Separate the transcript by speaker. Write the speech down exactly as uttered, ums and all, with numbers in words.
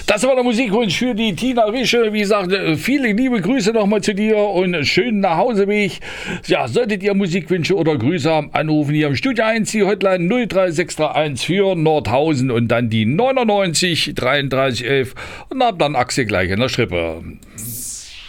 Speaker 1: Das war der Musikwunsch für die Tina Rische. Wie gesagt, viele liebe Grüße nochmal zu dir und schönen Nachhauseweg. Ja, solltet ihr Musikwünsche oder Grüße haben, anrufen hier im Studio eins, die Hotline null drei sechs drei eins für Nordhausen und dann die neunundneunzig dreiunddreißig elf und hab dann Axel gleich in der Schrippe.